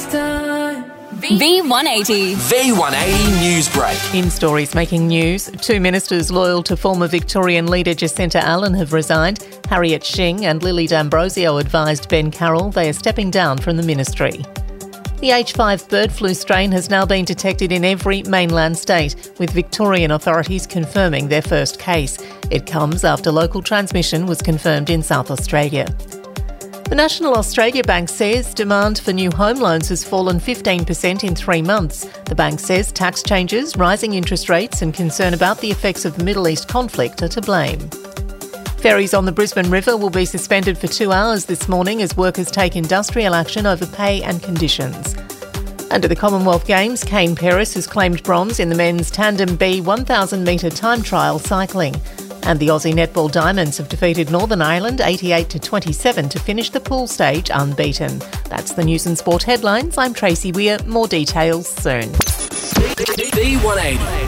V180. V180 News Break. In stories making news, two ministers loyal to former Victorian leader Jacinta Allen have resigned. Harriet Shing and Lily D'Ambrosio advised Ben Carroll they are stepping down from the ministry. The H5 bird flu strain has now been detected in every mainland state, with Victorian authorities confirming their first case. It comes after local transmission was confirmed in South Australia. The National Australia Bank says demand for new home loans has fallen 15% in 3 months. The bank says tax changes, rising interest rates and concern about the effects of the Middle East conflict are to blame. Ferries on the Brisbane River will be suspended for 2 hours this morning as workers take industrial action over pay and conditions. And at the Commonwealth Games, Kane Paris has claimed bronze in the men's Tandem B 1,000-metre time trial cycling. And the Aussie Netball Diamonds have defeated Northern Ireland 88-27 to finish the pool stage unbeaten. That's the news and sport headlines. I'm Tracy Weir. More details soon. V180.